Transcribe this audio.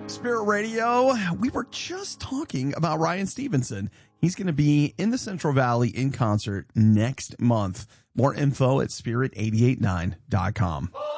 Spirit Radio. We were just talking about Ryan Stevenson. He's going to be in the Central Valley in concert next month. More info at spirit889.com.